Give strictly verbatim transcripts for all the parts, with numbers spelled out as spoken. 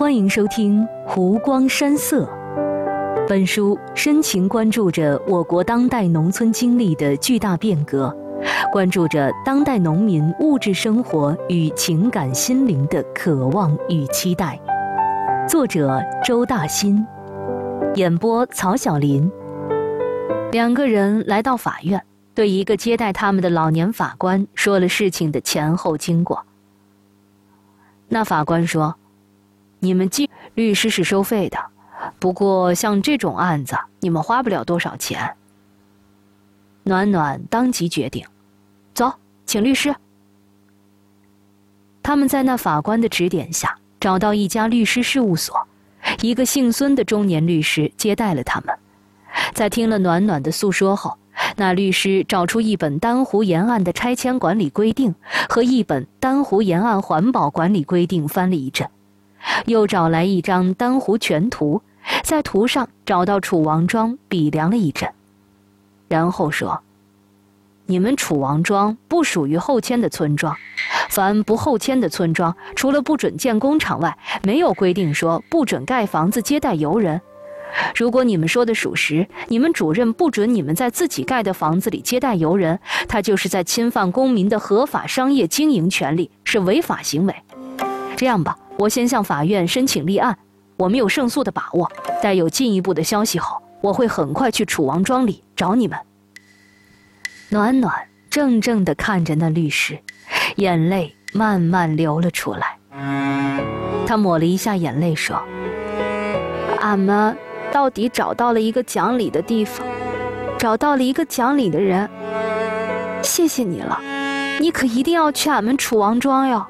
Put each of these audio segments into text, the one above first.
欢迎收听《湖光山色》。本书深情关注着我国当代农村经历的巨大变革，关注着当代农民物质生活与情感心灵的渴望与期待。作者周大新，演播曹晓林。两个人来到法院，对一个接待他们的老年法官说了事情的前后经过。那法官说，你们既律师是收费的，不过像这种案子你们花不了多少钱。暖暖当即决定，走，请律师。他们在那法官的指点下找到一家律师事务所，一个姓孙的中年律师接待了他们。在听了暖暖的诉说后，那律师找出一本丹湖沿岸的拆迁管理规定和一本丹湖沿岸环保管理规定翻了一阵，又找来一张丹湖全图，在图上找到楚王庄比量了一阵，然后说，你们楚王庄不属于后迁的村庄，凡不后迁的村庄，除了不准建工厂外，没有规定说不准盖房子接待游人。如果你们说的属实，你们主任不准你们在自己盖的房子里接待游人，他就是在侵犯公民的合法商业经营权利，是违法行为。这样吧，我先向法院申请立案，我们有胜诉的把握，待有进一步的消息后，我会很快去楚王庄里找你们。暖暖怔怔地看着那律师，眼泪慢慢流了出来。他抹了一下眼泪说，俺们到底找到了一个讲理的地方，找到了一个讲理的人，谢谢你了，你可一定要去俺们楚王庄哟。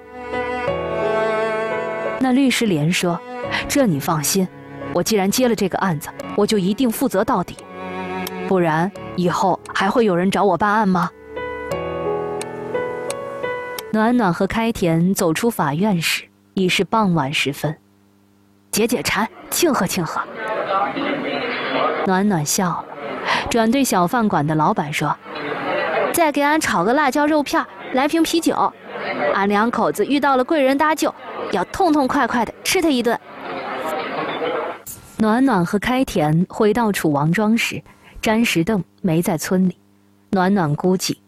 那律师连说，这你放心，我既然接了这个案子，我就一定负责到底，不然以后还会有人找我办案吗？暖暖和开田走出法院时已是傍晚时分，解解馋，庆贺庆贺。暖暖笑了，转对小饭馆的老板说，再给俺炒个辣椒肉片，来瓶啤酒，俺两口子遇到了贵人搭救，要痛痛快快的吃他一顿。暖暖和开田回到楚王庄时，詹石凳没在村里，暖暖估计